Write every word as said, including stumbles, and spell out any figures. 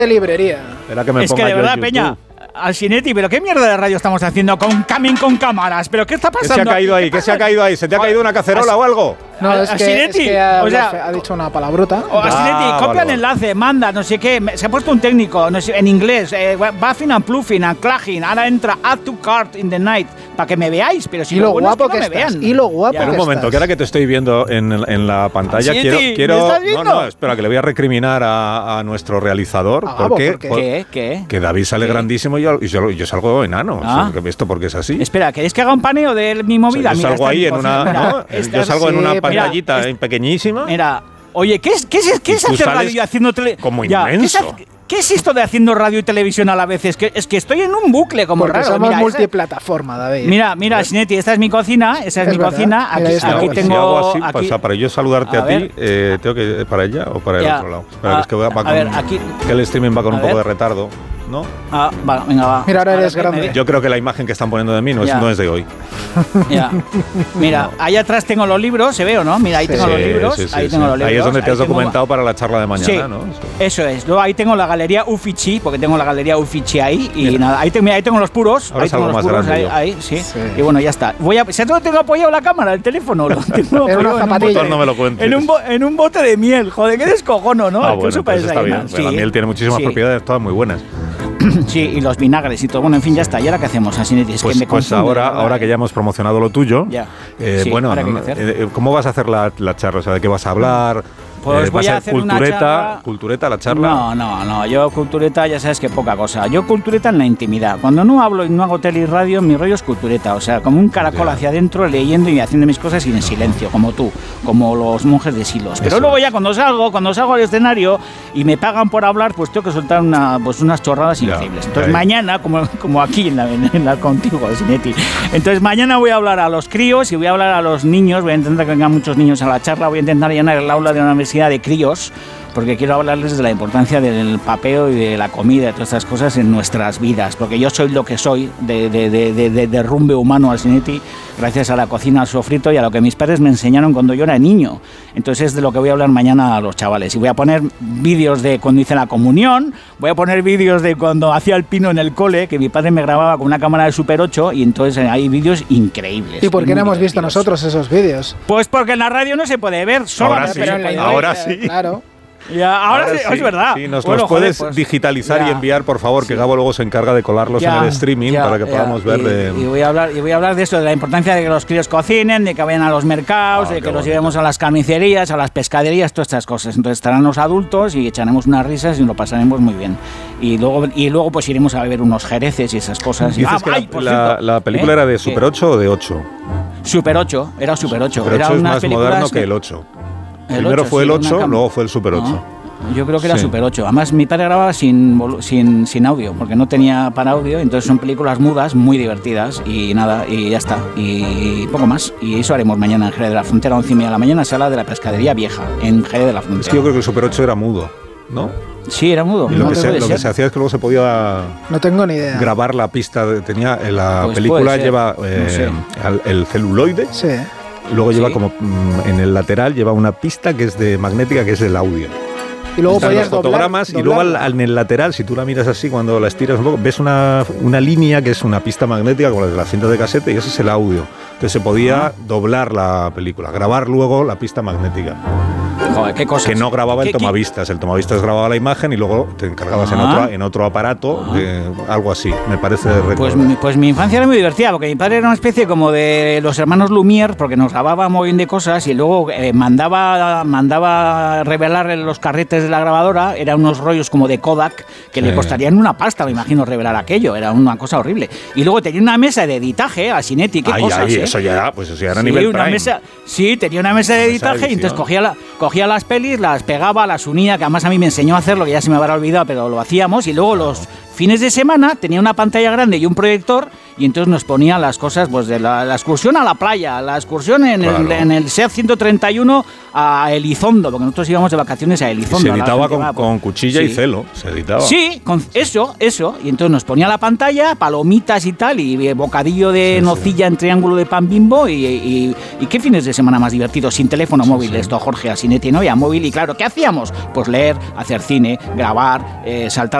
de librería. Espera que me es ponga que de yo verdad, en Peña, YouTube. Alsinetti, ¿pero qué mierda de radio estamos haciendo con Camin con cámaras? ¿Pero qué está ¿Qué pasando? se ha caído ahí? ¿Qué se ha caído ahí? ¿Se te ha caído una cacerola o algo? No, es que, es Alsinetti, que ha, o sea, ha dicho una palabrota. O Alsinetti, Ah, copia vale, el vale. enlace, manda, no sé qué. me- Se ha puesto un técnico no sé, en inglés. Eh, buffing and pluffing and clagging. Ahora entra add to cart in the night. Para que me veáis. Pero si Y lo, lo bueno guapo es que, que no me estás, vean. y lo guapo Ya. Pero un que momento, estás. que ahora que te estoy viendo en, en la pantalla, Alsinetti, quiero, ¿me quiero estás no, viendo? no, espera, que le voy a recriminar a, a nuestro realizador, Ah, porque ¿por qué? por- ¿Qué? ¿Qué? que David sale ¿Qué? grandísimo y yo, y yo, yo salgo enano. Ah. O sea, que ¿esto porque es así? Espera, ¿queréis que haga un paneo de mi O sea, movida? yo Mira, salgo esta ahí es mi en una, cocina. ¿no? Esta- Yo salgo en sí, una mira, pantallita es- ahí pequeñísima. Mira, oye, ¿qué es, qué es, qué Y es tú hacer sales radio y haciendo tele? como Ya, ¿qué es inmenso. ha- ¿Qué es esto de haciendo radio y televisión a la vez? Es que, es que estoy en un bucle como Porque raro. somos Mira, esa- multiplataforma, David. Mira, mira, Sinetti, esta es mi cocina, esa es, Es mi verdad. cocina. Mira, Aquí, esta Si aquí hago, otra. si tengo. hago así, aquí, pues, o sea, para yo saludarte A a, ti, ver. eh, tengo que para ella o para el Ya. otro lado. Espera, Ah, que es que va, va a con, ver, aquí- que el streaming va con a un poco ver. de retardo, ¿no? Ah, va, venga, va. Mira, ahora eres que me grande. ve- Yo creo que la imagen que están poniendo de mí no es, Ya. no es de hoy. Ya. Mira, ahí atrás tengo los libros, ¿se ve o no? Mira, ahí Sí. tengo los Sí, libros. sí, sí, ahí sí. tengo los libros. Ahí es donde te ahí has tengo- documentado para la charla de mañana, Sí, ¿no? eso es. Luego ahí tengo la galería Uffizi, porque tengo la galería Uffizi ahí. Y Mira. nada, ahí, te- mira, ahí tengo los puros. Ahora ahí tengo salgo los más puros, grande ahí, yo. ahí, sí. Sí. Y bueno, ya está. Voy a, ¿sabes dónde tengo apoyado la cámara? El teléfono. Lo tengo En una apoyado en un zapatilla. bote- No me lo cuentes. En un, bo- en un bote de miel. Joder, qué descojono, ¿no? Ah, Es que bueno, eso entonces parece está ahí, bien. ¿no? Pero la Sí. miel tiene muchísimas Sí. propiedades, todas muy buenas. Sí, y los vinagres y todo. Bueno, en fin, ya está. ¿Y ahora qué hacemos, Asinetti? Es Pues, que me pues confunde, ahora, la verdad, ahora que ¿eh? ya hemos promocionado lo tuyo, Ya. eh, Sí, bueno, ¿ahora qué hay no, que hacer? eh, ¿cómo vas a hacer la, la charla? O sea, ¿de qué vas a hablar? Pues Eh, voy ¿va a a hacer ser una cultureta, charla- cultureta la charla? No, no, no. Yo cultureta ya sabes que poca cosa. Yo cultureta en la intimidad. Cuando no hablo y no hago tele y radio, mi rollo es cultureta. O sea, como un caracol Ya. hacia adentro, leyendo y haciendo mis cosas y en silencio, como tú, como los monjes de Silos. Pero Eso luego es. ya cuando salgo, cuando salgo al escenario y me pagan por hablar, pues tengo que soltar una, pues unas chorradas Ya, increíbles. Entonces ya. mañana, como, como aquí en la, en la contigo, Sinetti. Entonces mañana voy a hablar a los críos y voy a hablar a los niños. Voy a intentar que vengan muchos niños a la charla. Voy a intentar llenar el aula de una universidad de críos, porque quiero hablarles de la importancia del papeo y de la comida y todas estas cosas en nuestras vidas, porque yo soy lo que soy de, de, de, de, de derrumbe humano al Sinetti gracias a la cocina, al sofrito y a lo que mis padres me enseñaron cuando yo era niño. Entonces es de lo que voy a hablar mañana a los chavales. Y voy a poner vídeos de cuando hice la comunión, voy a poner vídeos de cuando hacía el pino en el cole, que mi padre me grababa con una cámara de Super ocho, y entonces hay vídeos increíbles. ¿Y por qué no muy hemos visto divertidos. nosotros esos vídeos? Pues porque en la radio no se puede ver, solo Ahora sí, Pero en la ahora idea, sí. Claro. Ya, ahora, sí, es verdad. Sí, nos Bueno, los puedes joder, pues, digitalizar ya. y enviar, por favor, que Gabo luego se encarga de colarlos Ya, en el streaming ya, para que ya. podamos ver y, de... y voy a hablar y voy a hablar de esto, de la importancia de que los críos cocinen, de que vayan a los mercados, Ah, de qué que los bonito. llevemos a las carnicerías, a las pescaderías, todas estas cosas. Entonces estarán los adultos y echaremos unas risas y lo pasaremos muy bien. Y luego y luego pues iremos a beber unos jereces y esas cosas. Y- Dices ah, que ay, la, por la- cierto, la película ¿eh? era de ¿Qué? Super ocho o de ocho. Super ocho, era Super ocho. Super era ocho es unas más películas moderno que el ocho. El Primero ocho, fue sí, el una ocho, cam- luego fue el Super ocho. No, yo creo que era Sí. Super ocho. Además, mi padre grababa sin, volu- sin, sin audio, porque no tenía para audio, entonces son películas mudas, muy divertidas, y nada, y ya está. Y poco más. Y eso haremos mañana en Jerez de la Frontera, a once y media de la mañana, sala de la pescadería vieja, en Jerez de la Es Frontera. que yo creo que el Super ocho era mudo, ¿no? Sí, era mudo. Y lo, no que, se, puede lo que ser. se hacía es que luego se podía No tengo ni idea. grabar la pista. De, tenía en la Pues película puede ser, lleva no eh, sé. al- el celuloide, Sí. y luego lleva Sí. como mm, en el lateral lleva una pista que es de magnética, que es el audio. Y luego Están podías los doblar, fotogramas y luego al- doblarla. al- en el lateral, si tú la miras así, cuando la estiras un poco, ves una, una línea que es una pista magnética como la de las cintas de casete, y ese es el audio. Entonces se podía Ah. doblar la película, grabar luego la pista magnética. Joder, qué cosas. Que no grababa el ¿Qué- qué- tomavistas, el tomavistas grababa la imagen y luego te encargabas en, Ah. otro, en otro aparato, Ah. de algo así, me parece recordar. Pues, mi- pues mi infancia era muy divertida, porque mi padre era una especie como de los hermanos Lumière, porque nos grababa muy bien de cosas y luego eh, mandaba, mandaba revelar en los carretes de la grabadora, eran unos rollos como de Kodak, que Sí. le costarían una pasta, me imagino, revelar aquello, era una cosa horrible. Y luego tenía una mesa de editaje, a Sinetti, qué Ay, cosas, ay, ¿eh? eso ya era, pues eso ya era Sí, nivel una Prime. mesa, sí, tenía una mesa de Una mesa de editaje y entonces edición. cogía, la, cogía las pelis, las pegaba, las unía, que además a mí me enseñó a hacerlo, que ya se me habrá olvidado, pero lo hacíamos, y luego los fines de semana tenía una pantalla grande y un proyector y entonces nos ponía las cosas, pues de la, la excursión a la playa, la excursión en, Claro. el, en el SEAT ciento treinta y uno a Elizondo, porque nosotros íbamos de vacaciones a Elizondo. Se a la editaba con, Argentina, con cuchilla sí. y celo, se editaba. Sí, con eso, eso. Y entonces nos ponía la pantalla, palomitas y tal, y eh, bocadillo de Sí, nocilla en triángulo de pan Bimbo. Y, y, y qué fines de semana más divertidos, sin teléfono móvil, sí. esto, Jorge, Asinetti, no había móvil. Y claro, ¿qué hacíamos? Pues leer, hacer cine, grabar, eh, saltar